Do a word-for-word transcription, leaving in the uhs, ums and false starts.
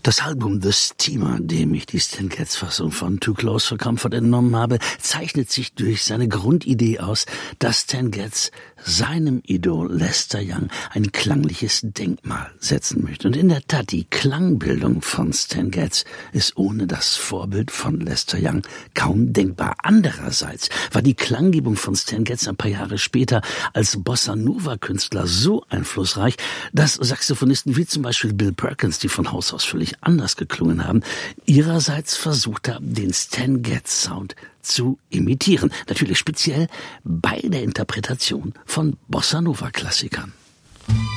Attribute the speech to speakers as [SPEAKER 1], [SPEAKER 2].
[SPEAKER 1] Das Album The Steamer, dem ich die Stan Getz-Fassung von Too Close for Comfort entnommen habe, zeichnet sich durch seine Grundidee aus, dass Stan Getz seinem Idol Lester Young ein klangliches Denkmal setzen möchte. Und in der Tat, die Klangbildung von Stan Getz ist ohne das Vorbild von Lester Young kaum denkbar. Andererseits war die Klanggebung von Stan Getz ein paar Jahre später als Bossa-Nova-Künstler so einflussreich, dass Saxophonisten wie zum Beispiel Bill Perkins, die von Haus aus völlig anders geklungen haben, ihrerseits versucht haben, den Stan Getz Sound zu imitieren. Natürlich speziell bei der Interpretation von Bossa-Nova-Klassikern.